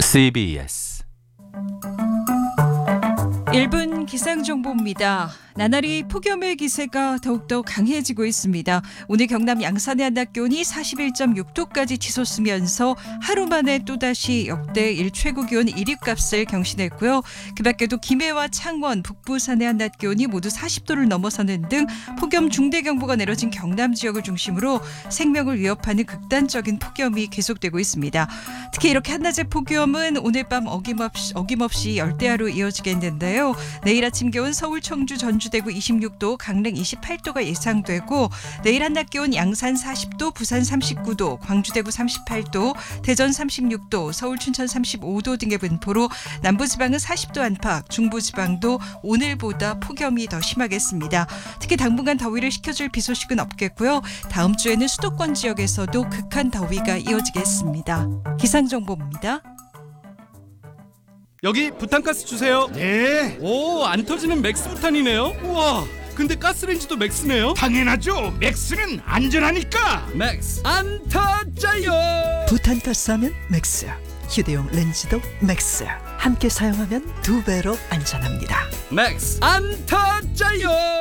CBS 1분 기상정보입니다. 나날이 폭염의 기세가 더욱더 강해지고 있습니다. 오늘 경남 양산의 한낮 기온이 41.6도까지 치솟으면서 하루 만에 또다시 역대 최고 기온 1위 값을 경신했고요. 그 밖에도 김해와 창원, 북부산의 한낮 기온이 모두 40도를 넘어서는 등 폭염 중대경보가 내려진 경남 지역을 중심으로 생명을 위협하는 극단적인 폭염이 계속되고 있습니다. 특히 이렇게 한낮의 폭염은 오늘 밤 어김없이 열대야로 이어지겠는데요. 내일 아침 기온 서울, 청주, 전주, 대구 26도, 강릉 28도가 예상되고 내일 한낮 기온 양산 40도, 부산 39도, 광주, 대구 38도, 대전 36도, 서울, 춘천 35도 등의 분포로 남부지방은 40도 안팎, 중부지방도 오늘보다 폭염이 더 심하겠습니다. 특히 당분간 더위를 식혀줄 비 소식은 없겠고요. 다음 주에는 수도권 지역에서도 극한 더위가 이어지겠습니다. 기상정보입니다. 여기 부탄가스 주세요. 네, 오, 안 터지는 맥스 부탄이네요. 우와, 근데 가스레인지도 맥스네요. 당연하죠. 맥스는 안전하니까. 맥스 안 터져요. 부탄가스하면 맥스, 휴대용 렌즈도 맥스. 함께 사용하면 2배로 안전합니다. 맥스 안 터져요.